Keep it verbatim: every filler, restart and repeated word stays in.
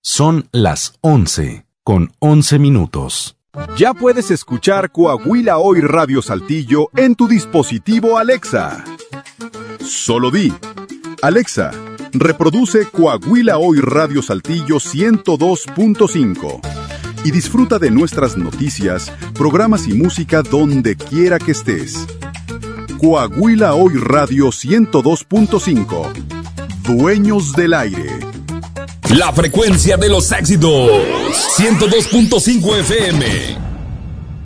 Son las once con once minutos. Ya puedes escuchar Coahuila Hoy Radio Saltillo en tu dispositivo Alexa. Solo di: Alexa, reproduce Coahuila Hoy Radio Saltillo ciento dos punto cinco y disfruta de nuestras noticias, programas y música donde quiera que estés. Coahuila Hoy Radio ciento dos punto cinco. Dueños del aire. La frecuencia de los éxitos. ciento dos punto cinco F M.